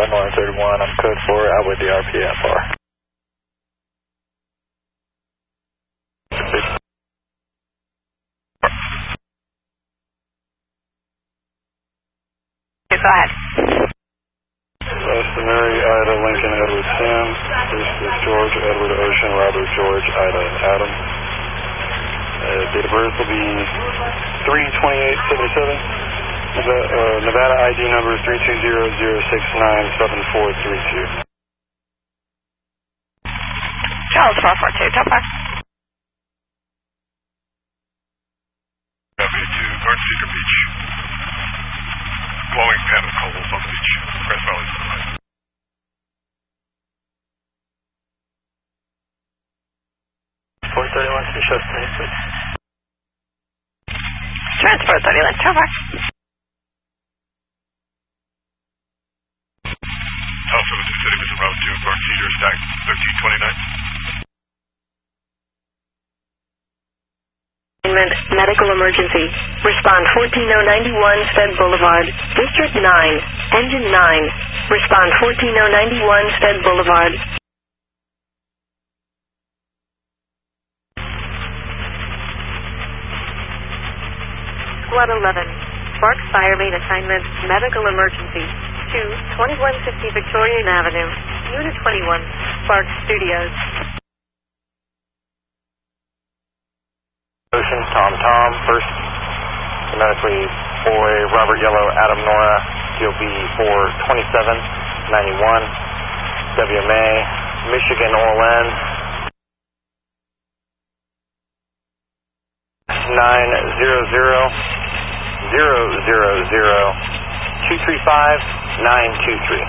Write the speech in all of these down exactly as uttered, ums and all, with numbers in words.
Illinois thirty-one, I'm code four, out with the R P F R. Go ahead. West Mary, Ida, Lincoln, Edward, Sam. This is George, Edward, Ocean, Robert, George, Ida, Adam. Uh, date of birth will be three twenty-eight seventy-seven. Uh, Nevada I D number three two zero zero six nine seven four three two. Charles four four two, top five. W two, Garden Cedar Beach. Glowing panicles on the beach. Grass Valley. four thirty-one, can you show us the name, please? Transport thirty-one, top five. Tulsa to City, Mission Route two, Garden Cedar, stack thirteen twenty-nine. Medical emergency. Respond fourteen oh ninety-one Stead Boulevard. District nine. Engine nine. Respond fourteen oh ninety-one Stead Boulevard. Squad eleven. Sparks Fire Main Assignment. Medical emergency. two twenty-one fifty Victorian Avenue. Unit twenty-one. Sparks Studios. Ocean, Tom, Tom, first, phonetically boy, Robert Yellow, Adam, Nora, D O B four twenty-seven ninety-one, W M A, Michigan, Orlan, nine zero zero zero zero zero two three five nine two three.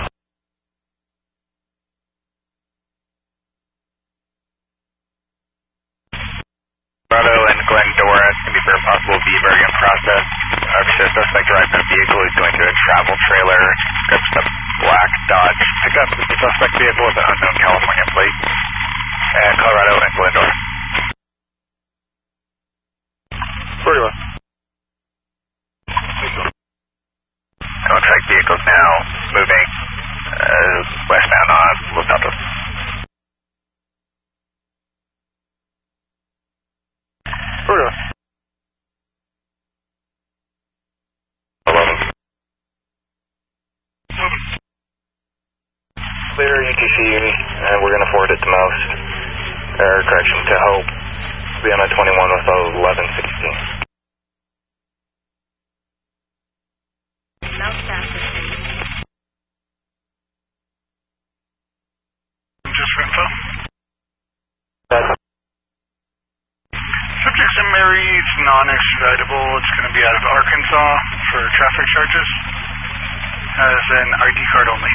Colorado and Glendora, it's going to be very possible to be very in process. Officer, suspect driving a vehicle is going to a travel trailer. Grips a black Dodge pickup. The suspect vehicle with an unknown California plate. And Colorado and Glendora. forty-one. Contract vehicles now moving uh, westbound on Los Altos. forty-one. Clear U T C Uni, and we're going to forward it to most, or correction, to Hope. Be on a twenty-one with eleven sixteen. Just for info. That's Subject's in Mary, it's non-extraditable. It's going to be out of Arkansas for traffic charges. Has an I D card only.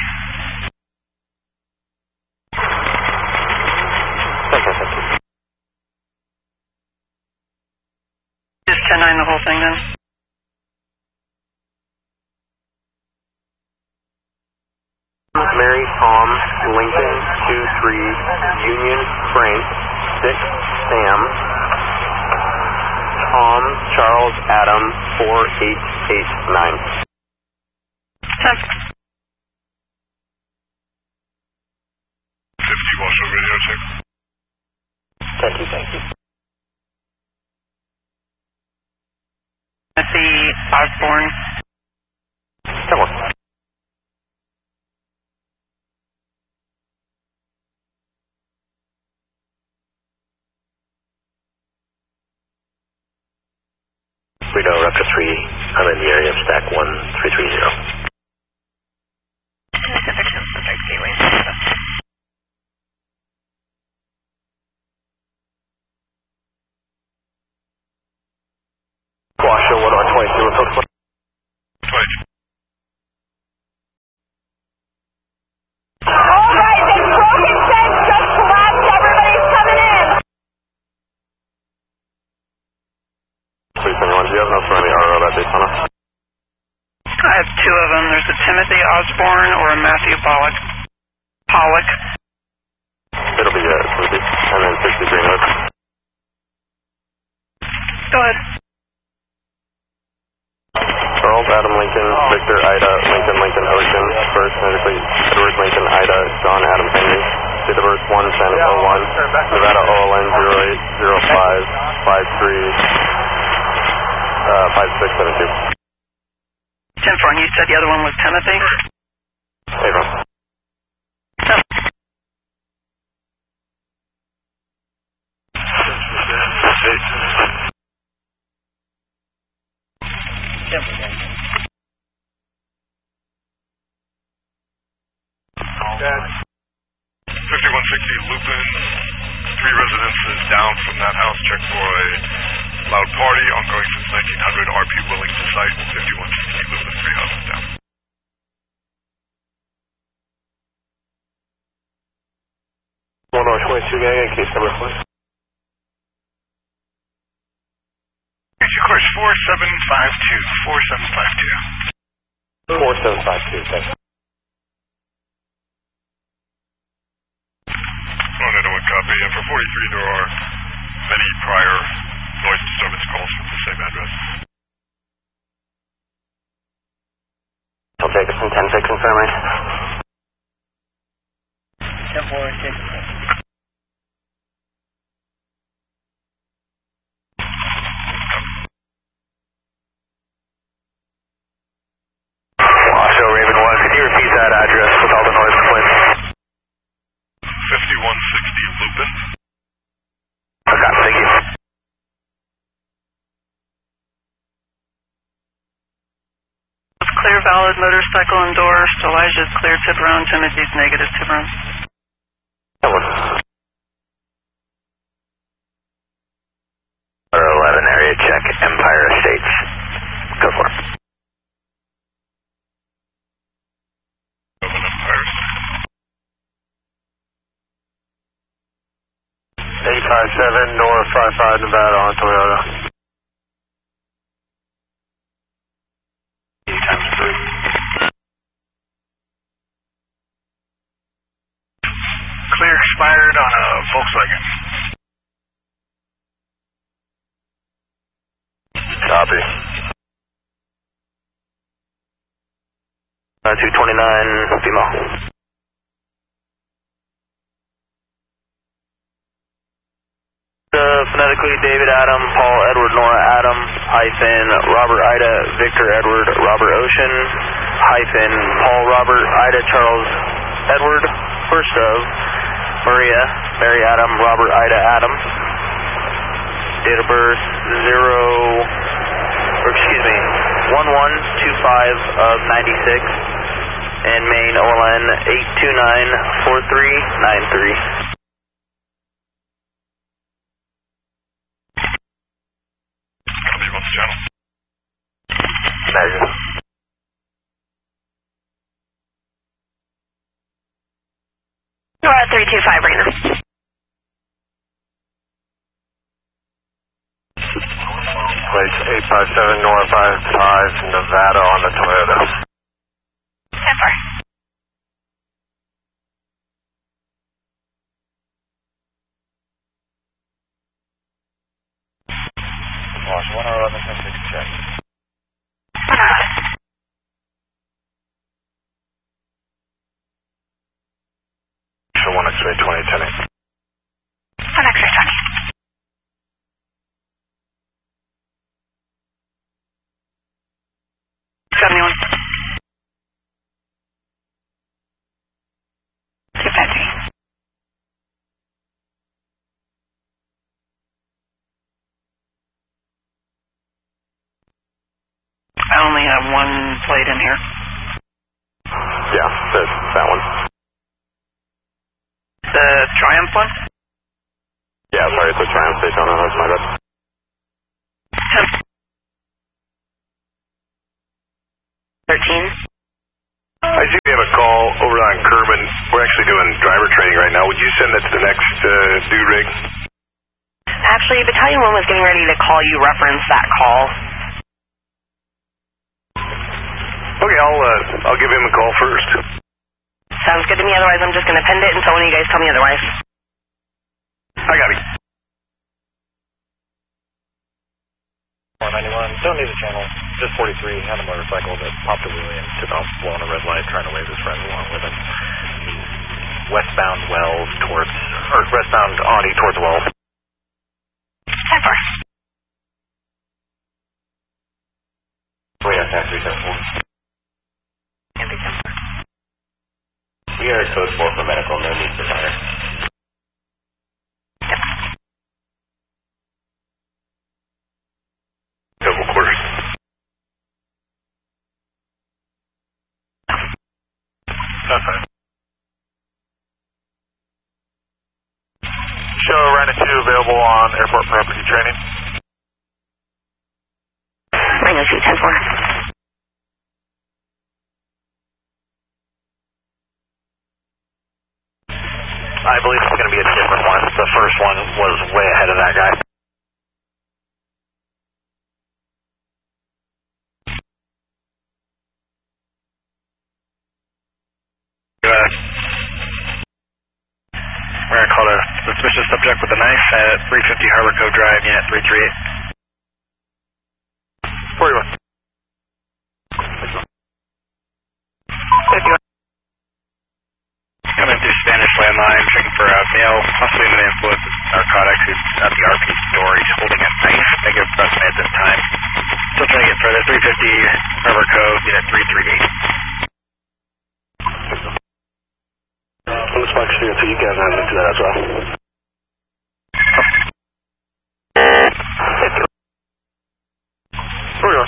Just ten nine the whole thing then. Mary, Tom, Lincoln, two three, Union, Frank, six, Sam, Tom, Charles, Adam, four eight eight nine. ten. fifty Marshall radio check. Thank you, thank you. Timothy Osborne. Come on. Rito, Raptor three, I'm in the area of stack one three three zero. Guasha, one on twenty-two, what's up? twenty-two. All right, the broken fence just collapsed. Everybody's coming in. Please, anyone, do you have enough for any R O that Daytona? I have two of them. There's a Timothy Osborne or a Matthew Pollock. Pollock. It'll be uh, Timothy, and then sixty Greenwood. Go ahead. Charles, Adam, Lincoln, Victor, Ida, Lincoln, Lincoln, Ocean, first, medically, Edward, Ida, John Adam Henry. Date of birth one ten oh one. Nevada O L N zero eight zero five five three five six seven two. ten four, and you said the other one was Timothy? Avon. No. fifty-one sixty Lupin, three residences down from that house, check for a loud party, ongoing since nineteen hundred, R P willing to site, fifty-one sixty Lupin, three houses down. one oh twenty-two gang in case number one. Course four seven five two, four seven five two. four seven five two, thanks. one oh one copy, and for forty-three there are many prior noise disturbance calls from the same address. I'll take us from ten six confirming. ten four six. fifty-one sixty Lupin. Okay, thank you. Clear, valid, motorcycle endorsed. Elijah's clear, Tiburon. Timothy's negative, Tiburon. eleven area check, Empire Estates. Go for it. eight five seven North five five Nevada on Toyota. E times three. Clear expired on a Volkswagen. Copy. Uh, two twenty-nine female. Phonetically, David Adam, Paul Edward Nora Adam, hyphen, Robert Ida, Victor Edward, Robert Ocean, hyphen, Paul Robert Ida Charles Edward, first of, Maria, Mary Adam, Robert Ida Adam, date of birth zero, or excuse me, one one two five of ninety-six, and Maine O L N eight two nine four three nine three. Channel. Measure. Nora three two five, Rainer. Place eight five seven Nora five five Nevada on the Toyota. ten four. Lost one eleven ten six check. Show one X-ray twenty ten eight. one X-ray twenty. seventy-one. two five three. I only have one plate in here. Yeah, that's that one. The Triumph one? Yeah, sorry, it's a Triumph Daytona, that's my bad. ten. thirteen. I see we have a call over on Kerman. We're actually doing driver training right now. Would you send that to the next uh, do rig? Actually, Battalion one was getting ready to call you, reference that call. Okay, I'll uh, I'll give him a call first. Sounds good to me, otherwise I'm just going to pend it until one of you guys tell me otherwise. I got it. four ninety-one, don't need a channel, just forty-three, had a motorcycle that popped a wheelie and took off blowing a red light, trying to wave his friends along with him. He's westbound Wells towards, or westbound Audi towards Wells. ten four. We are ten three seven four. Yankee ten four. We are code four for medical, no need for fire. Double quarters. That's fine. Show Rhino two available on airport property training. Rhino two ten four. I believe it's going to be a different one. The first one was way ahead of that guy. Uh, we're going to call a suspicious subject with a knife at three fifty Harbor Cove Drive, unit three three eight. forty-one. fifty-one. Coming through Spanish landline, checking for a male, possibly under the influence of narcotics, who's at the R P door. He's holding a knife. Negative estimate at this time. Still trying to get further. three fifty Harbor Cove, unit three three eight. Looks like C O two, you guys have to do that as well. forty-one.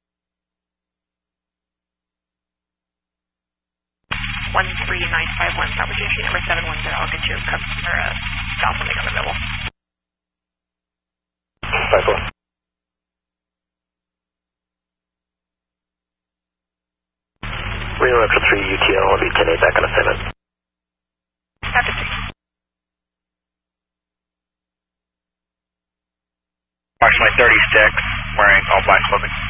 one three nine five one, Salvage Agency number seven one zero. I'll get you a customer uh, stop when they come available. five four. Reno Extra three U T L will be ten eight back on assignment. After three. Approximately thirty-six, wearing all black clothing.